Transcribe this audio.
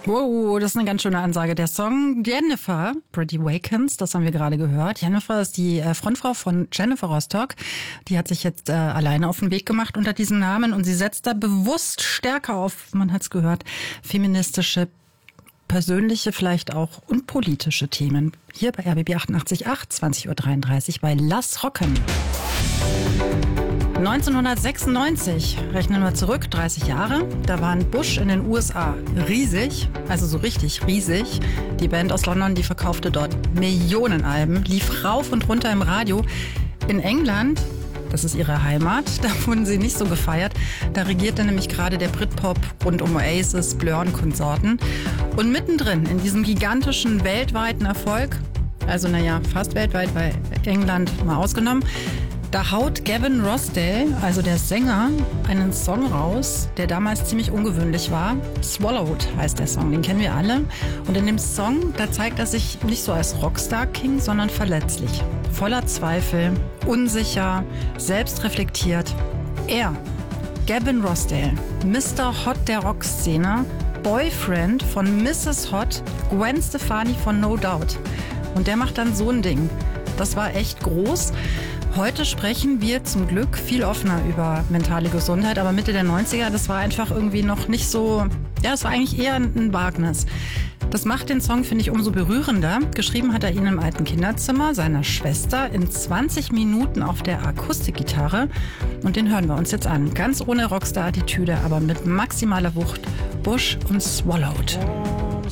Wow, das ist eine ganz schöne Ansage. Der Song Jennifer, Pretty Wakens, das haben wir gerade gehört. Jennifer ist die Frontfrau von Jennifer Rostock. Die hat sich jetzt alleine auf den Weg gemacht unter diesem Namen und sie setzt da bewusst stärker auf, man hat's gehört, feministische, persönliche vielleicht auch und politische Themen. Hier bei RBB 88.8, 20.33 Uhr bei Lass Rocken. 1996, rechnen wir zurück, 30 Jahre, da war ein Busch in den USA riesig, also so richtig riesig. Die Band aus London, die verkaufte dort Millionen Alben, lief rauf und runter im Radio. In England, das ist ihre Heimat, da wurden sie nicht so gefeiert. Da regierte nämlich gerade der Britpop rund um Oasis, Blur und Konsorten. Und mittendrin in diesem gigantischen weltweiten Erfolg, also fast weltweit, bei England mal ausgenommen, da haut Gavin Rossdale, also der Sänger, einen Song raus, der damals ziemlich ungewöhnlich war. Swallowed heißt der Song, den kennen wir alle. Und in dem Song, da zeigt er sich nicht so als Rockstar-King, sondern verletzlich. Voller Zweifel, unsicher, selbstreflektiert. Er, Gavin Rossdale, Mr. Hot der Rockszene, Boyfriend von Mrs. Hot, Gwen Stefani von No Doubt. Und der macht dann so ein Ding. Das war echt groß. Heute sprechen wir zum Glück viel offener über mentale Gesundheit, aber Mitte der 90er, das war einfach irgendwie noch nicht so, es war eigentlich eher ein Wagnis. Das macht den Song, finde ich, umso berührender. Geschrieben hat er ihn im alten Kinderzimmer seiner Schwester in 20 Minuten auf der Akustikgitarre. Und den hören wir uns jetzt an. Ganz ohne Rockstar-Attitüde, aber mit maximaler Wucht. Bush und Swallowed.